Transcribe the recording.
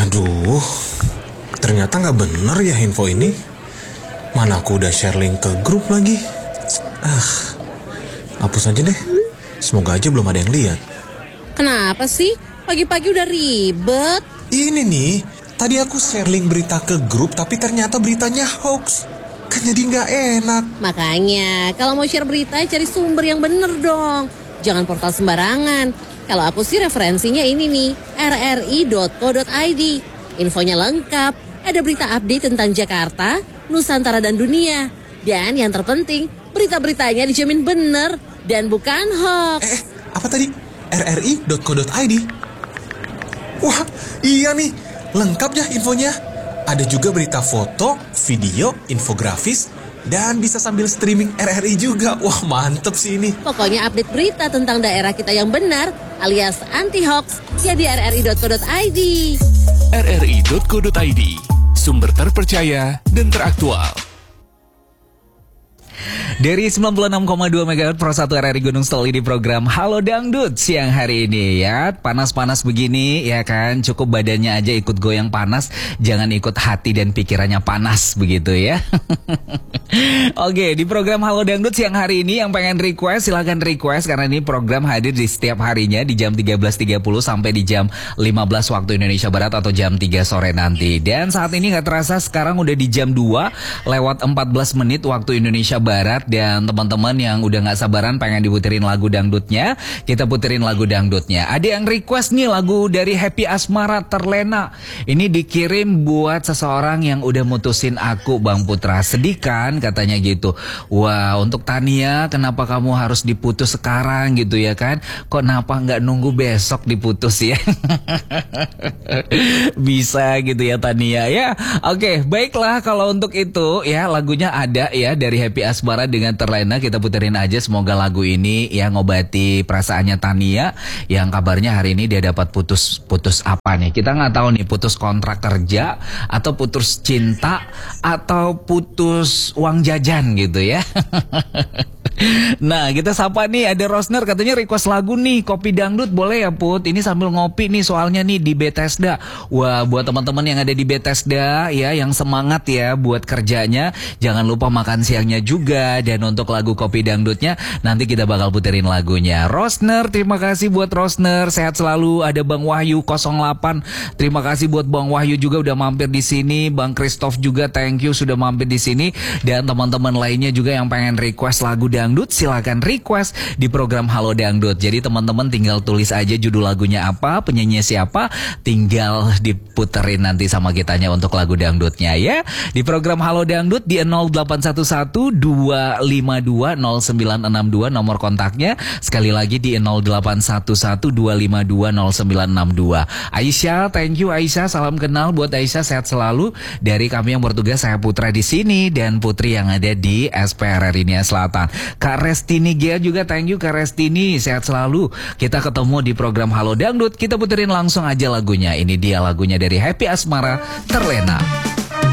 Aduh, ternyata nggak bener ya info ini. Mana aku udah share link ke grup lagi. Hapus aja deh. Semoga aja belum ada yang lihat. Kenapa sih? Pagi-pagi udah ribet. Ini nih, tadi aku share link berita ke grup tapi ternyata beritanya hoax. Kan jadi nggak enak. Makanya, kalau mau share berita cari sumber yang bener dong. Jangan portal sembarangan. Kalau aku sih referensinya ini nih, rri.co.id. Infonya lengkap, ada berita update tentang Jakarta, Nusantara dan dunia. Dan yang terpenting, berita-beritanya dijamin bener dan bukan hoax. Apa tadi? rri.co.id. Wah, iya nih, lengkap ya infonya. Ada juga berita foto, video, infografis, dan bisa sambil streaming RRI juga. Wah, mantep sih ini. Pokoknya update berita tentang daerah kita yang benar alias anti-hoax ya di rri.co.id. rri.co.id, sumber terpercaya dan teraktual. Dari 96,2 MHz Pro 1 RRI Gunung Sitoli di program Halo Dangdut siang hari ini ya. Panas-panas begini ya kan, cukup badannya aja ikut goyang panas, jangan ikut hati dan pikirannya panas begitu ya. Oke, di program Halo Dangdut siang hari ini yang pengen request silahkan request, karena ini program hadir di setiap harinya di jam 13.30 sampai di jam 15 waktu Indonesia Barat atau jam 3 sore nanti. Dan saat ini gak terasa sekarang udah di jam 2 lewat 14 menit waktu Indonesia Barat. Dan teman-teman yang udah gak sabaran pengen diputerin lagu dangdutnya, kita puterin lagu dangdutnya. Ada yang request nih lagu dari Happy Asmara, Terlena. Ini dikirim buat seseorang yang udah mutusin aku, Bang Putra. Sedih kan katanya gitu. Wah, untuk Tania, kenapa kamu harus diputus sekarang gitu ya kan? Kok kenapa gak nunggu besok diputus ya? Bisa gitu ya Tania ya. Oke, baiklah kalau untuk itu ya, lagunya ada ya dari Happy Asmara dengan Terlena, kita puterin aja. Semoga lagu ini ya ngobati perasaannya Tania yang kabarnya hari ini dia dapat putus apa nih, kita nggak tahu nih, putus kontrak kerja atau putus cinta atau putus uang jajan gitu ya. Nah, kita sapa nih, ada Rosner katanya request lagu nih, Kopi Dangdut boleh ya Put? Ini sambil ngopi nih soalnya nih di Bethesda. Wah, buat teman-teman yang ada di Bethesda ya, yang semangat ya buat kerjanya, jangan lupa makan siangnya juga. Dan untuk lagu Kopi Dangdutnya nanti kita bakal puterin lagunya. Rosner, terima kasih buat Rosner, sehat selalu. Ada Bang Wahyu 08, terima kasih buat Bang Wahyu juga udah mampir di sini. Bang Christoph juga thank you sudah mampir di sini. Dan teman-teman lainnya juga yang pengen request lagu dangdut, silakan request di program Halo Dangdut. Jadi teman-teman tinggal tulis aja judul lagunya apa, penyanyi siapa, tinggal diputerin nanti sama kitanya untuk lagu dangdutnya ya. Di program Halo Dangdut di 0811 252 0962 nomor kontaknya. Sekali lagi di 0811 252 0962. Aisyah, thank you Aisyah, salam kenal buat Aisyah, sehat selalu. Dari kami yang bertugas, saya Putra di sini dan Putri yang ada di SPRRI Nia Selatan. Kak Restini Gia juga thank you Kak Restini, sehat selalu. Kita ketemu di program Halo Dangdut, kita puterin langsung aja lagunya. Ini dia lagunya dari Happy Asmara, Terlena.